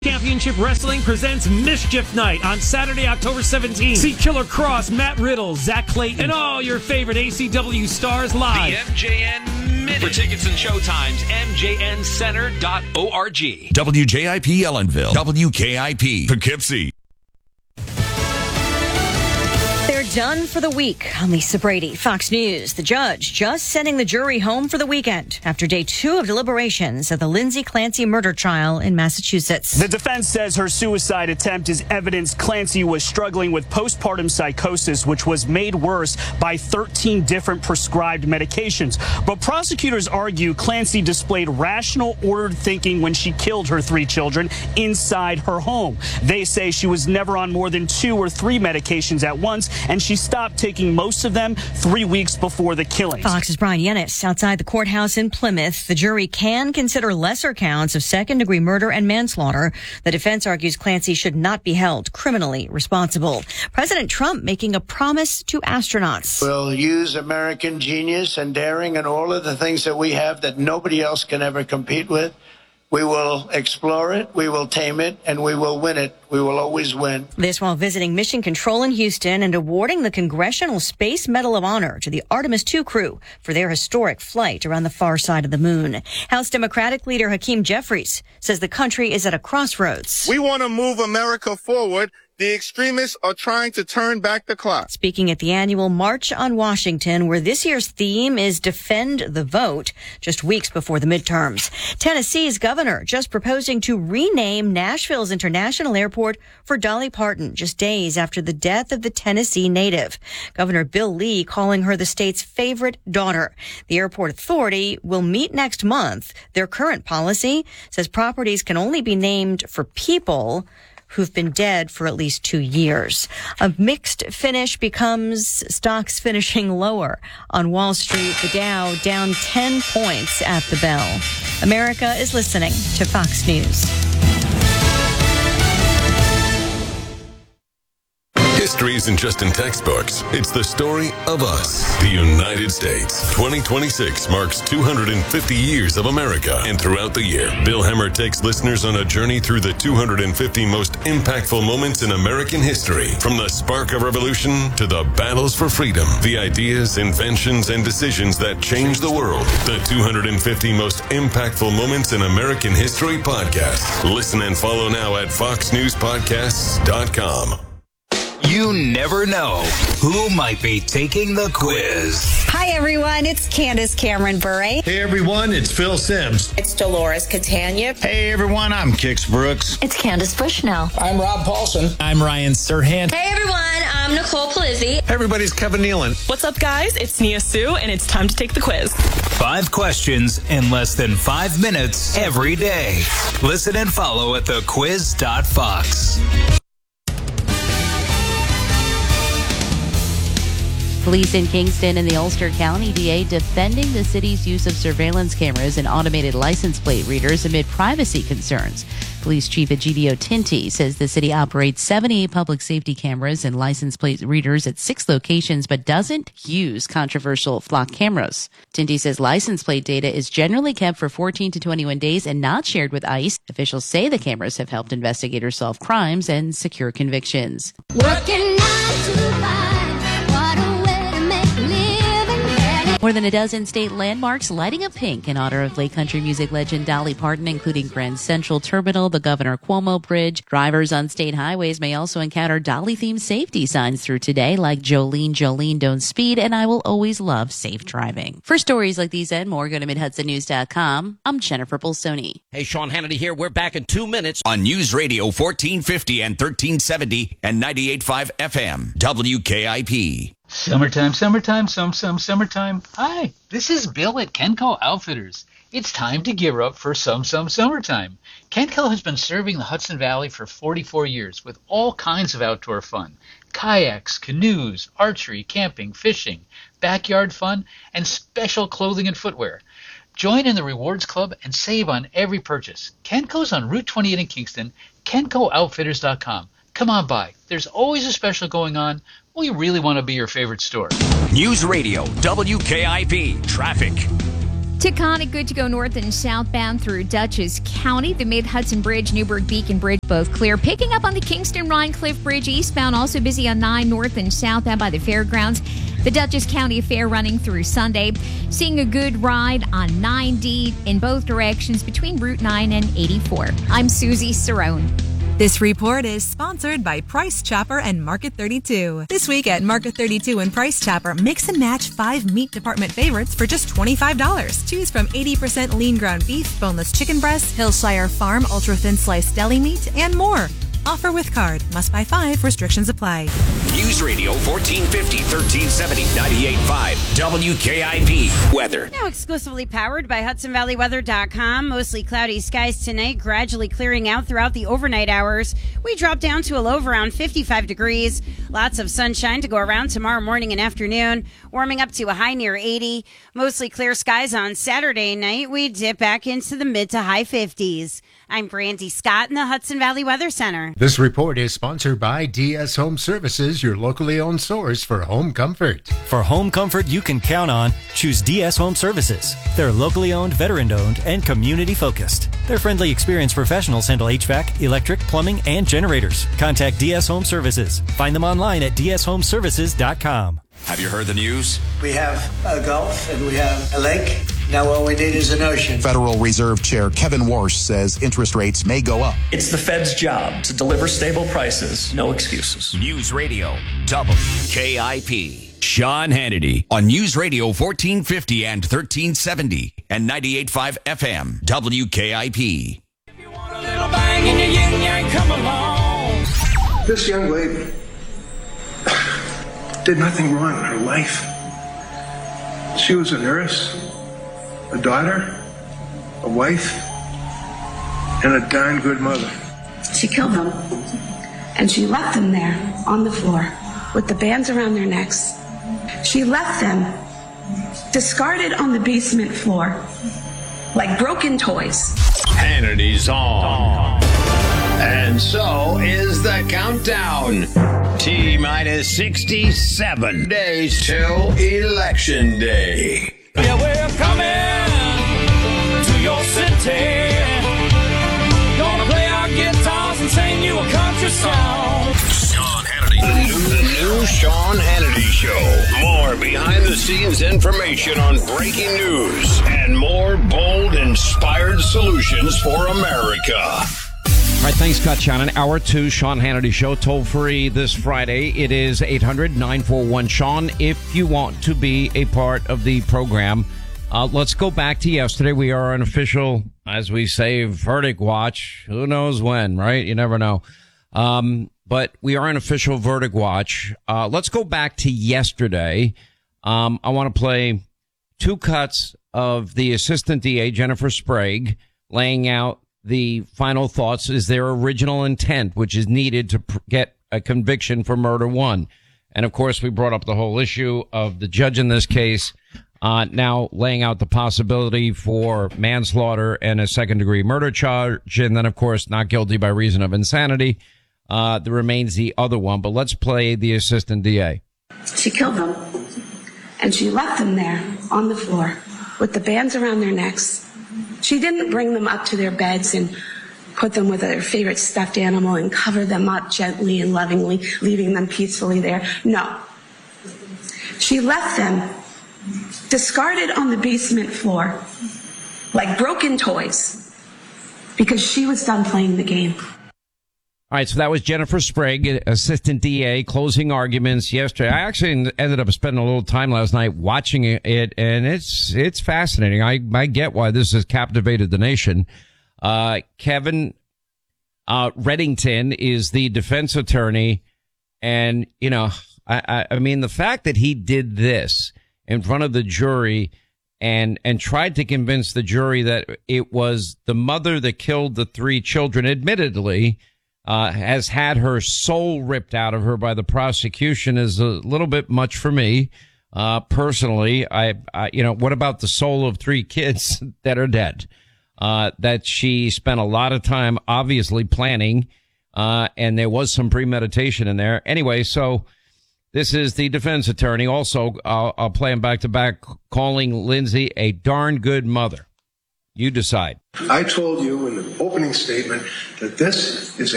Championship Wrestling presents Mischief Night on Saturday, October 17th. See Killer Cross, Matt Riddle, Zach Clayton, and all your favorite ACW stars live. The MJN Minute. For tickets and showtimes, mjncenter.org. WJIP Ellenville. WKIP Poughkeepsie. They're done for the week. I'm Lisa Brady, Fox News. The judge just sending the jury home for the weekend after day 2 of deliberations at the Lindsay Clancy murder trial in Massachusetts. The defense says her suicide attempt is evidence Clancy was struggling with postpartum psychosis, which was made worse by 13 different prescribed medications. But prosecutors argue Clancy displayed rational, ordered thinking when she killed her 3 children inside her home. They say she was never on more than 2 or 3 medications at once, and she stopped taking most of them 3 weeks before the killings. Fox's Brian Yennis outside the courthouse in Plymouth. The jury can consider lesser counts of second-degree murder and manslaughter. The defense argues Clancy should not be held criminally responsible. President Trump making a promise to astronauts. We'll use American genius and daring and all of the things that we have that nobody else can ever compete with. We will explore it, we will tame it, and we will win it. We will always win. This while visiting Mission Control in Houston and awarding the Congressional Space Medal of Honor to the Artemis II crew for their historic flight around the far side of the moon. House Democratic leader Hakeem Jeffries says the country is at a crossroads. We want to move America forward. The extremists are trying to turn back the clock. Speaking at the annual March on Washington, where this year's theme is Defend the Vote, just weeks before the midterms. Tennessee's governor just proposing to rename Nashville's International Airport for Dolly Parton, just days after the death of the Tennessee native. Governor Bill Lee calling her the state's favorite daughter. The airport authority will meet next month. Their current policy says properties can only be named for people who've been dead for at least 2 years. A mixed finish becomes stocks finishing lower. On Wall Street, the Dow down 10 points at the bell. America is listening to Fox News. History isn't just in textbooks. It's the story of us, the United States. 2026 marks 250 years of America. And throughout the year, Bill Hemmer takes listeners on a journey through the 250 most impactful moments in American history. From the spark of revolution to the battles for freedom, the ideas, inventions, and decisions that changed the world. The 250 most impactful moments in American history podcast. Listen and follow now at foxnewspodcasts.com. You never know who might be taking the quiz. Hi, everyone. It's Candace Cameron Bure. Hey, everyone. It's Phil Sims. It's Dolores Catania. Hey, everyone. I'm Kix Brooks. It's Candace Bushnell. I'm Rob Paulson. I'm Ryan Serhant. Hey, everyone. I'm Nicole Palizzi. Hey, everybody's Kevin Nealon. What's up, guys? It's Nia Sue, and it's time to take the quiz. 5 questions in less than 5 minutes every day. Listen and follow at thequiz.fox. Police in Kingston and the Ulster County DA defending the city's use of surveillance cameras and automated license plate readers amid privacy concerns. Police Chief Egidio Tinti says the city operates 78 public safety cameras and license plate readers at 6 locations, but doesn't use controversial flock cameras. Tinti says license plate data is generally kept for 14 to 21 days and not shared with ICE. Officials say the cameras have helped investigators solve crimes and secure convictions. Working 9 to 5. More than a dozen state landmarks lighting up pink in honor of Lake Country music legend Dolly Parton, including Grand Central Terminal, the Governor Cuomo Bridge. Drivers on state highways may also encounter Dolly-themed safety signs through today, like Jolene, Jolene, don't speed, and I will always love safe driving. For stories like these and more, go to MidHudsonNews.com. I'm Jennifer Bolsoni. Hey, Sean Hannity here. We're back in 2 minutes on News Radio 1450 and 1370 and 98.5 FM, WKIP. Summertime. Summertime. Hi, this is Bill at Kenco Outfitters. It's time to gear up for summertime. Kenco has been serving the Hudson Valley for 44 years with all kinds of outdoor fun. Kayaks, canoes, archery, camping, fishing, backyard fun, and special clothing and footwear. Join in the Rewards Club and save on every purchase. Kenco's on Route 28 in Kingston, KencoOutfitters.com. Come on by. There's always a special going on. We really want to be your favorite store. News Radio, WKIP, traffic. Taconic, good to go north and southbound through Dutchess County. The Mid-Hudson Bridge, Newburgh Beacon Bridge, both clear. Picking up on the Kingston Rhine Cliff Bridge eastbound, also busy on 9 north and southbound by the fairgrounds. The Dutchess County Fair running through Sunday. Seeing a good ride on 9D in both directions between Route 9 and 84. I'm Susie Cerrone. This report is sponsored by Price Chopper and Market 32. This week at Market 32 and Price Chopper, mix and match 5 meat department favorites for just $25. Choose from 80% lean ground beef, boneless chicken breast, Hillshire Farm ultra thin sliced deli meat, and more. Offer with card. Must buy 5. Restrictions apply. News Radio 1450, 1370, 98.5 WKIP. Weather. Now exclusively powered by HudsonValleyWeather.com. Mostly cloudy skies tonight, gradually clearing out throughout the overnight hours. We drop down to a low of around 55 degrees. Lots of sunshine to go around tomorrow morning and afternoon. Warming up to a high near 80. Mostly clear skies on Saturday night. We dip back into the mid to high 50s. I'm Brandy Scott in the Hudson Valley Weather Center. This report is sponsored by DS Home Services, your locally owned source for home comfort. For home comfort you can count on, choose DS Home Services. They're locally owned, veteran-owned, and community-focused. Their friendly, experienced professionals handle HVAC, electric, plumbing, and generators. Contact DS Home Services. Find them online at dshomeservices.com. Have you heard the news? We have a Gulf and we have a lake. Now all we need is an ocean. Federal Reserve Chair Kevin Warsh says interest rates may go up. It's the Fed's job to deliver stable prices. No excuses. News Radio WKIP. Sean Hannity on News Radio 1450 and 1370 and 98.5 FM WKIP. If you want a little bang in your yin yang, come along. This young lady did nothing wrong in her life. She was a nurse, a daughter, a wife, and a darn good mother. She killed them, and she left them there on the floor with the bands around their necks. She left them discarded on the basement floor like broken toys. Hannity's on. And so is the countdown. T-minus 67 days till Election Day. Yeah, we're coming to your city. Gonna play our guitars and sing you a country song. Sean Hannity. The new Sean Hannity Show. More behind-the-scenes information on breaking news and more bold, inspired solutions for America. All right, thanks, Scott Shannon. Hour 2, Sean Hannity Show, toll free this Friday. It is 800-941-SEAN if you want to be a part of the program. Let's go back to yesterday. We are an official, as we say, verdict watch. Who knows when, right? You never know. But we are an official verdict watch. Let's go back to yesterday. I want to play 2 cuts of the Assistant DA, Jennifer Sprague, laying out the final thoughts is their original intent, which is needed to get a conviction for murder 1. And of course, we brought up the whole issue of the judge in this case, now laying out the possibility for manslaughter and a second-degree murder charge. And then, of course, not guilty by reason of insanity. There remains the other one, but let's play the Assistant DA. She killed them, and she left them there on the floor with the bands around their necks. She didn't bring them up to their beds and put them with their favorite stuffed animal and cover them up gently and lovingly, leaving them peacefully there. No. She left them discarded on the basement floor like broken toys because she was done playing the game. All right, so that was Jennifer Sprague, Assistant DA, closing arguments yesterday. I actually ended up spending a little time last night watching it, and it's fascinating. I get why this has captivated the nation. Kevin Reddington is the defense attorney, and, you know, I mean, the fact that he did this in front of the jury and tried to convince the jury that it was the mother that killed the 3 children, admittedly, has had her soul ripped out of her by the prosecution is a little bit much for me. Personally, I what about the soul of 3 kids that are dead? That she spent a lot of time obviously planning, and there was some premeditation in there. Anyway, so This is the defense attorney. Also, I'll play him back to back, calling Lindsay a darn good mother. You decide. I told you in the opening statement that this is